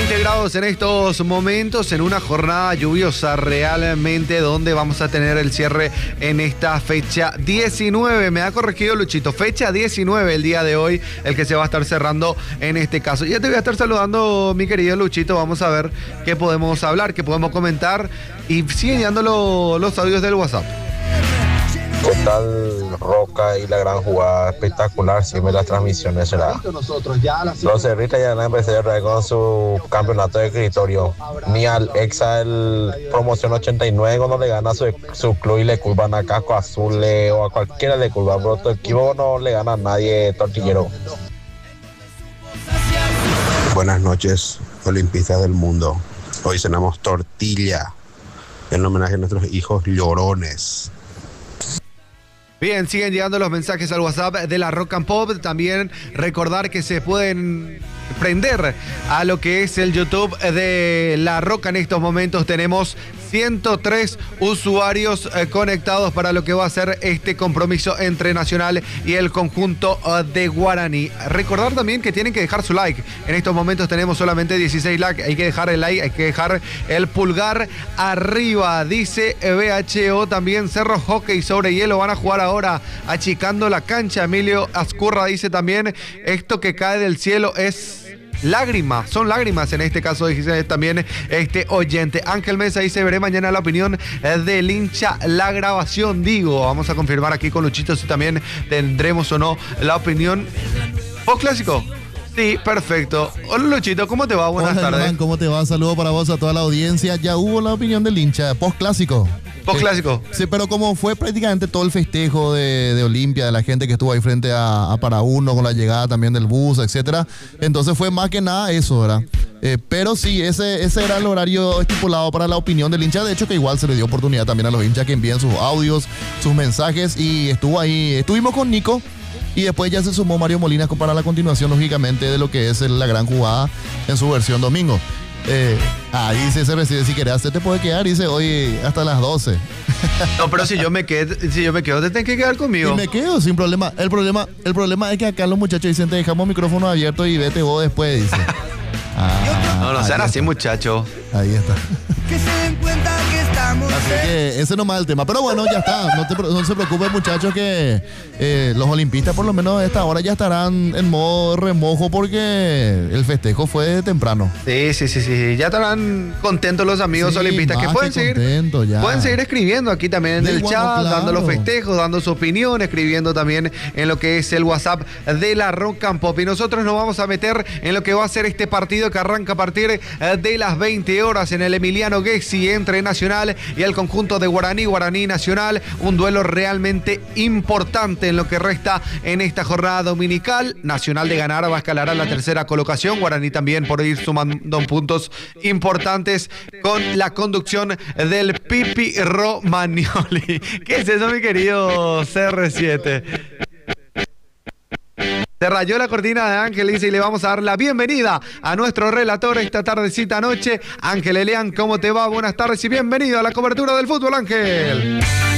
20 grados en estos momentos, en una jornada lluviosa realmente, donde vamos a tener el cierre en esta fecha 19. Me ha corregido Luchito, fecha 19 el día de hoy, el que se va a estar cerrando en este caso. Ya te voy a estar saludando, mi querido Luchito. Vamos a ver qué podemos hablar, qué podemos comentar. Y siguen llegando los audios del WhatsApp. ¿Qué tal Roca y la gran jugada espectacular? Siempre las transmisiones será. Los cerristas ya van a empezar con su campeonato de escritorio. Ni al Exa el promoción 89 cuando le gana a su club y le culpan a Casco Azul o a cualquiera le culpan, pero tu equipo no le gana a nadie, tortillero. Buenas noches, olimpistas del mundo. Hoy cenamos tortilla en homenaje a nuestros hijos llorones. Bien, siguen llegando los mensajes al WhatsApp de la Rock and Pop. También recordar que se pueden prender a lo que es el YouTube de La Roca. En estos momentos tenemos 103 usuarios conectados para lo que va a ser este compromiso entre Nacional y el conjunto de Guaraní. Recordar también que tienen que dejar su like. En estos momentos tenemos solamente 16 likes. Hay que dejar el like, hay que dejar el pulgar arriba. Dice BHO también, Cerro Hockey sobre hielo van a jugar ahora, achicando la cancha. Emilio Azcurra dice también, esto que cae del cielo es lágrimas, son lágrimas en este caso, dice también este oyente. Ángel Mesa dice, veré mañana la opinión del hincha, la grabación, digo. Vamos a confirmar aquí con Luchito si también tendremos o no la opinión. ¿Post clásico? Sí, perfecto. Hola Luchito, ¿cómo te va? Buenas tardes. Germán, ¿cómo te va? Saludo para vos, a toda la audiencia. Ya hubo la opinión del hincha, post clásico. Post clásico. Sí, pero como fue prácticamente todo el festejo de Olimpia, de la gente que estuvo ahí frente a Para Uno, con la llegada también del bus, etcétera. Entonces fue más que nada eso, ¿verdad? Pero sí, ese era el horario estipulado para la opinión del hincha. De hecho, que igual se le dio oportunidad también a los hinchas que envíen sus audios, sus mensajes. Y estuvo ahí, estuvimos con Nico. Y después ya se sumó Mario Molina para la continuación, lógicamente, de lo que es la gran jugada en su versión domingo. Ahí dice ese recibe, si querés, te puede quedar, dice hoy hasta las 12. No, pero si yo me quedo, te tenés que quedar conmigo. Y me quedo sin problema. El problema es que acá los muchachos dicen, te dejamos micrófono abierto y vete vos después, dice. No sean así, muchachos. Ahí está. Que se den cuenta que estamos. Así que ese nomás es el tema. Pero bueno, ya está. No se preocupen, muchachos, que los olimpistas por lo menos a esta hora ya estarán en modo remojo porque el festejo fue temprano. Sí. Ya estarán contentos los amigos olimpistas que pueden seguir escribiendo aquí también en el chat, claro, dando los festejos, dando su opinión, escribiendo también en lo que es el WhatsApp de la Rock and Pop. Y nosotros nos vamos a meter en lo que va a ser este partido que arranca a partir de las 20 horas en el Emiliano Gessi entre Nacional y el conjunto de Guaraní Nacional. Un duelo realmente importante en lo que resta en esta jornada dominical. Nacional de ganar va a escalar a la tercera colocación. Guaraní también por ir sumando puntos importantes con la conducción del Pipi Romagnoli. ¿Qué es eso, mi querido CR7? Se rayó la cortina de Ángel, dice, y le vamos a dar la bienvenida a nuestro relator esta tardecita noche. Ángel Eleán, ¿cómo te va? Buenas tardes y bienvenido a la cobertura del fútbol, Ángel.